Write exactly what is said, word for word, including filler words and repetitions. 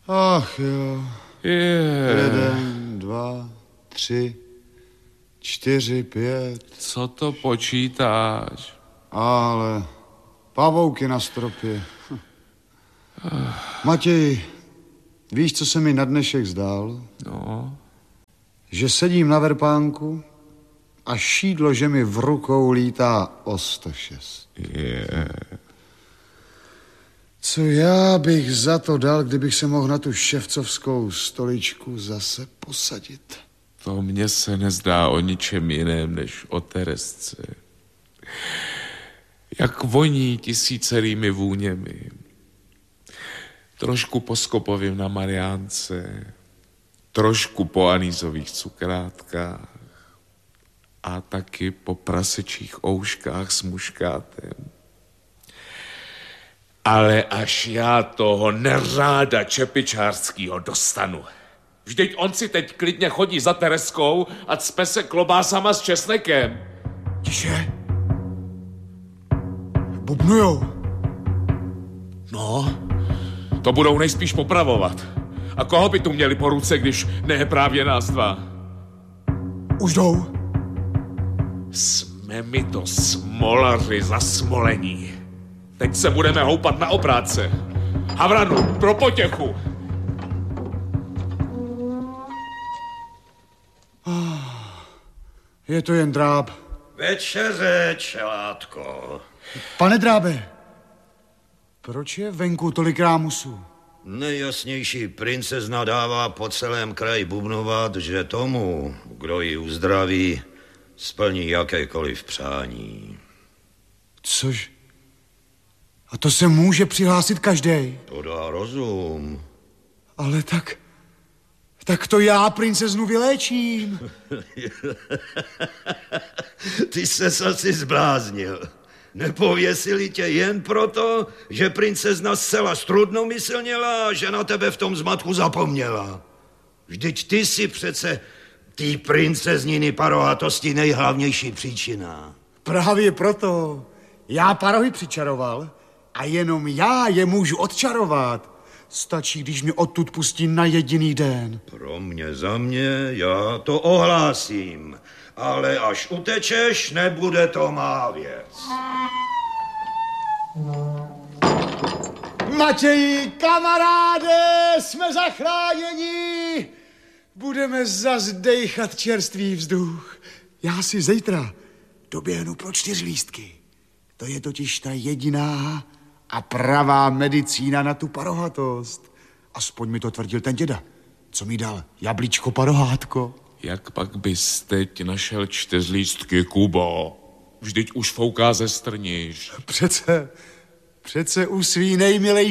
Ach jo. Je. Jeden, dva, tři, čtyři, pět. Co to počítáš? Ale pavouky na stropě. Matěj, víš, co se mi na dnešek zdál? No. Že sedím na verpánku a šídlo, že mi v rukou lítá o sto šest. Je. Co já bych za to dal, kdybych se mohl na tu ševcovskou stoličku zase posadit? To mně se nezdá o ničem jiném, než o Teresce. Jak voní tisícerými vůněmi. Trošku po Skopovým na Mariánce, trošku po anýzových cukrátkách a taky po prasečích ouškách s muškátem. Ale až já toho neráda čepičářskýho dostanu. Vždyť on si teď klidně chodí za Tereskou a cpe se klobásama s česnekem. Tiše. Bubnujou. No, to budou nejspíš popravovat. A koho by tu měli po ruce, když ne právě nás dva? Už jdou. Jsme mi to smolaři zasmolení. Teď se budeme houpat na opráce. Havranu, pro potěchu. Je to jen dráb. Večeře, čelátko. Pane drábe, proč je venku tolik rámusů? Nejjasnější princezna dává po celém kraji bubnovat, že tomu, kdo ji uzdraví, splní jakékoliv přání. Což? A to se může přihlásit každej. To dá rozum. Ale tak... Tak to já princeznu vyléčím. Ty ses asi zbláznil. Nepověsili tě jen proto, že princezna zcela strudnomyslněla a že na tebe v tom zmatku zapomněla. Vždyť ty si přece tý princezniny parohatosti nejhlavnější příčina. Právě proto. Já parohy přičaroval a jenom já je můžu odčarovat. Stačí, když mě odtud pustí na jediný den. Pro mě za mě, já to ohlásím. Ale až utečeš, nebude to má věc. Matěji, kamaráde, jsme zachráněni. Budeme zas dejchat čerstvý vzduch. Já si zítra doběhnu pro čtyřlístky. To je totiž ta jediná a pravá medicína na tu parohatost. Aspoň mi to tvrdil ten děda, co mi dal jablíčko parohátko. Jak pak bys teď našel čtyřlístky, Kubo? Vždyť už fouká ze strniš. Přece, přece u svý nejmilejší